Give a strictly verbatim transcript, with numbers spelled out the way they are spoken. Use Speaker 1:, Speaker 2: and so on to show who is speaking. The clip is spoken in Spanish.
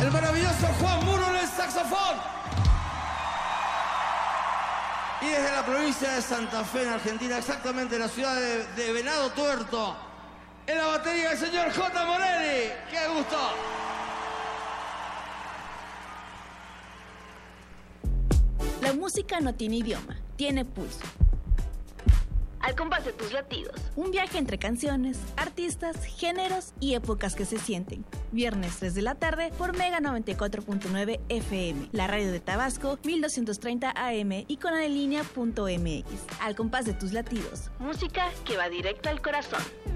Speaker 1: el maravilloso Juan Muro en el saxofón. Y desde la provincia de Santa Fe, en Argentina, exactamente en la ciudad de, de Venado Tuerto, en la batería el señor J. Morelli. ¡Qué gusto!
Speaker 2: La música no tiene idioma, tiene pulso. Al compás de tus latidos. Un viaje entre canciones, artistas, géneros y épocas que se sienten. Viernes tres de la tarde por Mega noventa y cuatro punto nueve F M, la radio de Tabasco, mil doscientos treinta A M y conadelinea punto M X. Al compás de tus latidos. Música que va directo al corazón.